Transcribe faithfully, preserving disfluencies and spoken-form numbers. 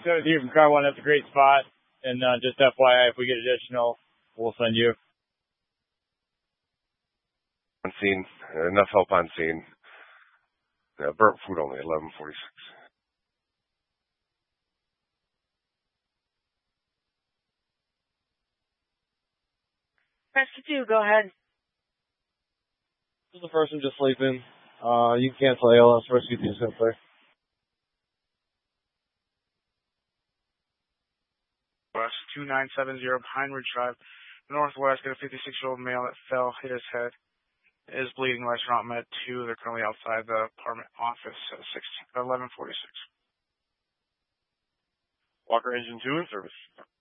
seventeen from car one, that's a great spot. And uh, just F Y I, if we get additional, we'll send you. On scene. Enough help on scene. Yeah, burnt food only, eleven forty-six. Rescue two, go ahead. This is the person just sleeping. Uh, you can cancel A L S Rescue two simply. West two nine seven zero Pine Ridge Drive, Northwest, got a fifty-six-year-old male that fell, hit his head. Is bleeding, restaurant med two. They're currently outside the apartment office at eleven forty-six. Walker Engine two in service.